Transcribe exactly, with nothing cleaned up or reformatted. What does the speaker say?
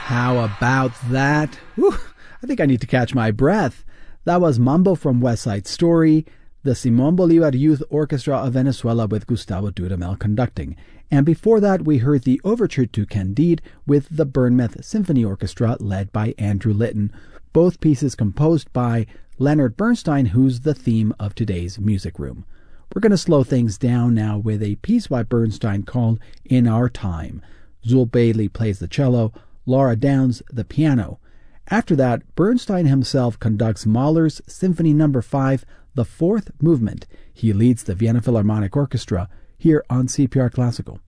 How about that? Whew, I think I need to catch my breath. That was Mambo from West Side Story, the Simón Bolívar Youth Orchestra of Venezuela with Gustavo Dudamel conducting. And before that, we heard the overture to Candide with the Bournemouth Symphony Orchestra led by Andrew Litton, both pieces composed by Leonard Bernstein, who's the theme of today's Music Room. We're going to slow things down now with a piece by Bernstein called In Our Time. Zul Bailey plays the cello, Laura Downs the piano. After that, Bernstein himself conducts Mahler's Symphony Number five, the fourth movement. He leads the Vienna Philharmonic Orchestra here on C P R Classical.